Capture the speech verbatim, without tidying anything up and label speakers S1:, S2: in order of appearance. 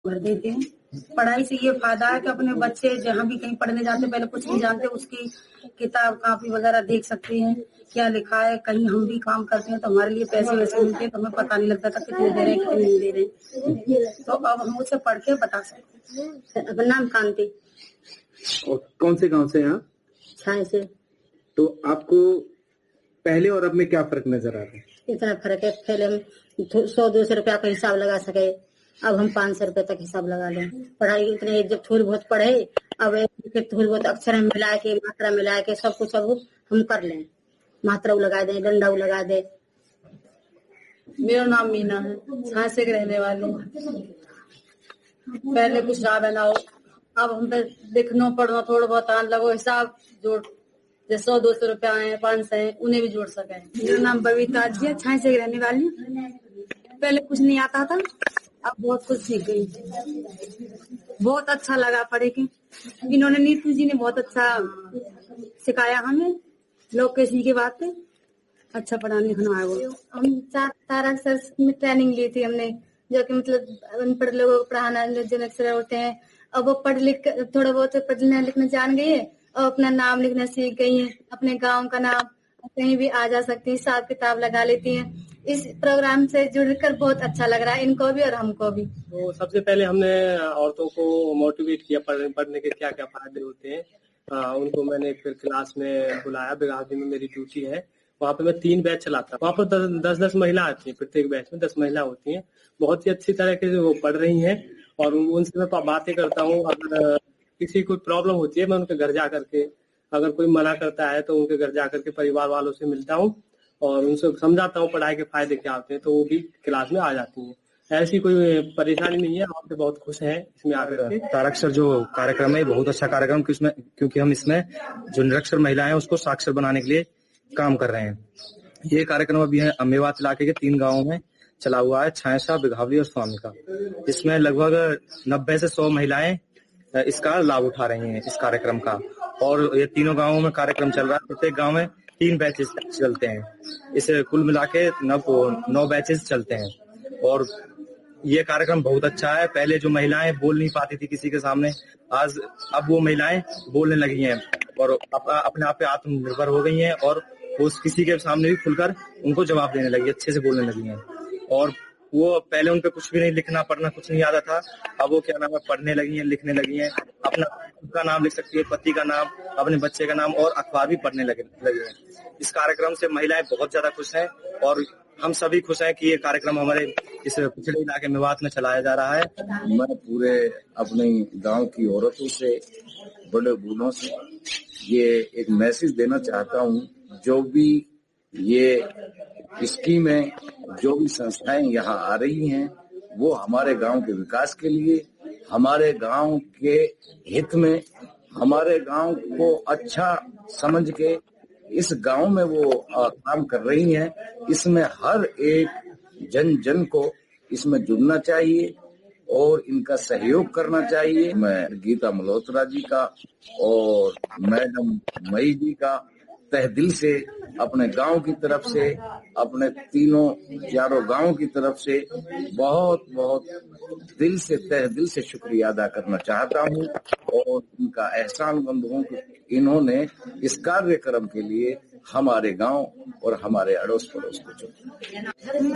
S1: कर देते हैं। पढ़ाई से ये फायदा है कि अपने बच्चे जहाँ भी कहीं पढ़ने जाते पहले कुछ नहीं जानते, उसकी किताब कॉपी वगैरह देख सकते हैं, क्या लिखा है। कहीं हम भी काम करते हैं तो हमारे लिए पैसे वैसे मिलते हैं तो हमें पता नहीं लगता था कितने दे रहे हैं कितने नहीं दे रहे, तो अब हम उसे पढ़ के बता सकते हैं। अपना नाम कांति।
S2: और कौन से गांव से यहाँ?
S1: छाए से।
S2: तो आपको पहले और अब में क्या फर्क नजर आ रहा है?
S1: इतना फर्क है, पहले हम सौ दो सौ रुपया का हिसाब लगा सके, अब हम पाँच सौ रुपए तक हिसाब लगा लें। पढ़ाई इतने जब थोड़ी बहुत पढ़े, अब थोड़ी बहुत अक्षर मिला के मात्रा मिला के सब कुछ अब हम कर लें, मात्रा लगा दे, डंडा लगा दे।
S3: मेरा नाम मीना है, झांसे के रहने वाले। पहले कुछ रहा ना हो, अब हम पे लिखना पढ़ना थोड़ा बहुत आन लगो, हिसाब जोड़ जैसे सौ दो सौ रुपया आए पाँच सौ है उन्हें भी जोड़ सके।
S1: मेरा नाम बबीता जी है, झांसे के रहने वाली। पहले कुछ नहीं आता था, अब बहुत कुछ सीख गई, बहुत अच्छा लगा पढ़े के। इन्होंने नीतू जी ने बहुत अच्छा सिखाया हमें, लोकेश जी की बातें अच्छा पढ़ाने खाना। वो
S4: हम चार तारा अक्षर में ट्रेनिंग ली थी हमने, जो कि मतलब अनपढ़ लोगों को पढ़ाना जो अक्षर होते हैं, अब वो पढ़ लिख थोड़ा बहुत पढ़ना लिखना जान गई है और अपना नाम लिखना सीख गई है, अपने गाँव का नाम कहीं भी आ जा सकती है, हिसाब किताब लगा लेती हैं। इस प्रोग्राम से जुड़कर बहुत अच्छा लग रहा है इनको भी और हमको भी।
S5: तो सबसे पहले हमने औरतों को मोटिवेट किया पढ़ने पढ़ने के क्या क्या फायदे होते हैं। आ, उनको मैंने फिर क्लास में बुलाया, बिगावती में मेरी ड्यूटी है, वहाँ पे मैं तीन बैच चलाता हूँ। वहाँ पर दस, दस दस महिला आती हैं, प्रत्येक बैच में दस महिला होती हैं, बहुत ही अच्छी तरह से वो पढ़ रही हैं और उनसे मैं बातें करता हूँ। अगर किसी कोई प्रॉब्लम होती है मैं उनके घर जा करके, अगर कोई मना करता है तो उनके घर जा करके परिवार वालों से मिलता हूँ और उनसे समझाता हूँ पढ़ाई के फायदे क्या होते हैं, तो वो भी क्लास में आ जाती हैं। ऐसी कोई परेशानी नहीं है, आप बहुत खुश हैं इसमें आकर के।
S6: ताराक्षर जो कार्यक्रम है बहुत अच्छा कार्यक्रम, क्योंकि हम इसमें जो निरक्षर महिलाएं हैं उसको साक्षर बनाने के लिए काम कर रहे हैं। ये कार्यक्रम अभी है मेवात इलाके के तीन गाँवों में चला हुआ है, छायसा, बिघावली और स्वामी का। इसमें लगभग नब्बे से सौ महिलाएं इसका लाभ उठा रही हैं इस कार्यक्रम का, और ये तीनों गाँवों में कार्यक्रम चल रहा है। प्रत्येक गाँव में तीन बैचेस चलते हैं, इसे कुल मिला के नौ नौ बैचेस चलते हैं। और ये कार्यक्रम बहुत अच्छा है। पहले जो महिलाएं बोल नहीं पाती थी किसी के सामने, आज अब वो महिलाएं बोलने लगी हैं और अपने आप पे आत्मनिर्भर हो गई हैं और वो किसी के सामने भी खुलकर उनको जवाब देने लगी, अच्छे से बोलने लगी हैं। और वो पहले उन पे कुछ भी नहीं, लिखना पढ़ना कुछ नहीं आता था, अब वो क्या नाम है पढ़ने लगी हैं, लिखने लगी हैं, अपना खुद का नाम लिख सकती है, पति का नाम, अपने बच्चे का नाम और अखबार भी पढ़ने लगे लगे हैं। इस कार्यक्रम से महिलाएं बहुत ज्यादा खुश हैं और हम सभी खुश हैं कि ये कार्यक्रम हमारे इस पिछड़े इलाके मेवात में चलाया जा रहा है।
S7: मैं पूरे अपने गांव की औरतों से, बड़े बूढ़ों से ये एक मैसेज देना चाहता हूँ, जो भी ये स्कीमें, जो भी संस्थाएं यहाँ आ रही हैं, वो हमारे गांव के विकास के लिए, हमारे गांव के हित में, हमारे गांव को अच्छा समझ के इस गांव में वो काम कर रही हैं। इसमें हर एक जन जन को इसमें जुड़ना चाहिए और इनका सहयोग करना चाहिए। मैं गीता मल्होत्रा जी का और मैडम मई जी का तहे दिल से, अपने गांव की तरफ से, अपने तीनों चारों गांव की तरफ से बहुत बहुत दिल से, तहे दिल से शुक्रिया अदा करना चाहता हूं और इनका एहसानमंद हूं कि इन्होंने इस कार्यक्रम के लिए हमारे गांव और हमारे अड़ोस पड़ोस को चुना।